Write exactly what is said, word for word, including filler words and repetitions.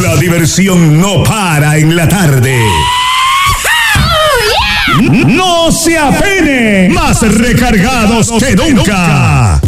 La diversión no para en la tarde. No se apene, más recargados que nunca.